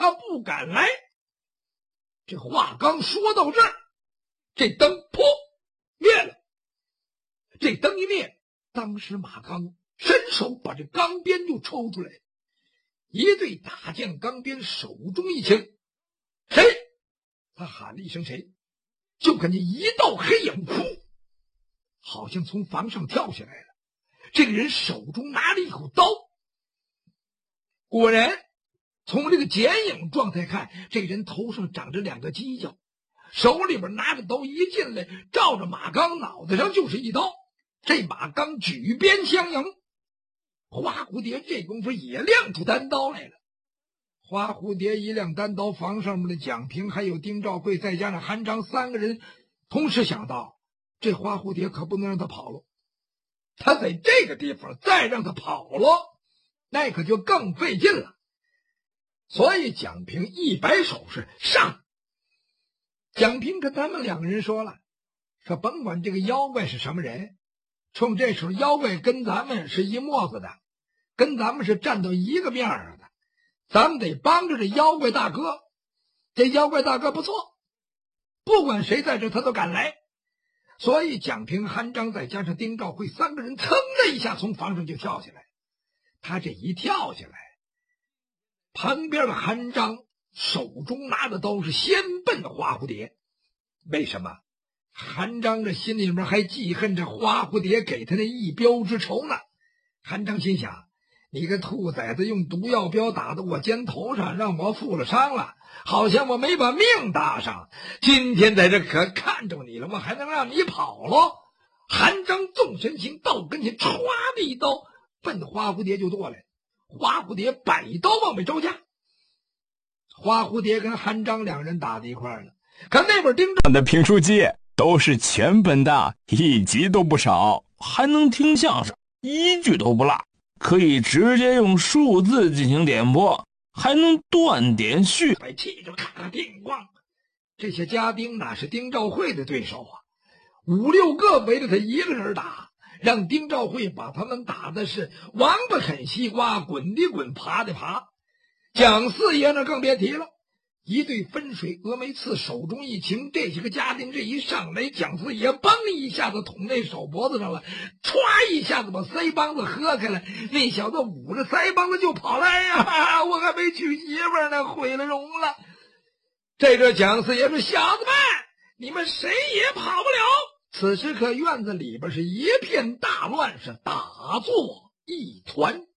他不敢来。这话刚说到这儿，这灯噗灭了。这灯一灭，当时马刚伸手把这钢鞭就抽出来，一对大将钢鞭手中一轻，谁？他喊了一声谁，就看见一道黑影，噗，好像从房上跳下来了。这个人手中拿着一口刀，果然从这个剪影状态看，这人头上长着两个犄角，手里边拿着刀，一进来照着马刚脑袋上就是一刀。这马刚举鞭相迎，花蝴蝶这功夫也亮出单刀来了。花蝴蝶一亮单刀，房上面的蒋平还有丁兆贵再加上韩章三个人同时想到，这花蝴蝶可不能让他跑了，他在这个地方再让他跑了，那可就更费劲了。所以蒋平一摆手是上。蒋平跟他们两个人说了，说甭管这个妖怪是什么人，冲这时候妖怪跟咱们是一模子的，跟咱们是站到一个面上的，咱们得帮着这妖怪大哥。这妖怪大哥不错，不管谁在这他都敢来。所以蒋平、韩章再加上丁兆会三个人噌的一下从房上就跳下来。他这一跳下来，旁边的韩章手中拿的刀是先奔花蝴蝶。为什么？韩章这心里面还记恨着花蝴蝶给他那一镖之仇呢。韩章心想，你个兔崽子用毒药镖打到我肩头上，让我负了伤了，好像我没把命搭上，今天在这可看着你了，我还能让你跑了？韩章纵身行到跟前，唰的一刀奔花蝴蝶就剁来。花蝴蝶摆刀往外招架，花蝴蝶跟韩章两人打在一块儿了。可那边丁兆的评书机都是全本的，一集都不少，还能听相声，一句都不落，可以直接用数字进行点播，还能断点续。 气着咔咔叮咣，这些家丁哪是丁兆会的对手啊？5、6个围着他一个人打，让丁兆会把他们打的是王八啃西瓜，滚的滚，爬的爬。蒋四爷那更别提了，一对分水峨眉刺手中一擎，这些个家丁这一上来，蒋四爷嘣一下子捅那手脖子上了，歘一下子把腮帮子喝开了，那小子捂着腮帮子就跑了。哎呀，我还没娶媳妇呢，毁了容了。这蒋四爷说，小子们，你们谁也跑不了。此时可院子里边是一片大乱，是打作一团。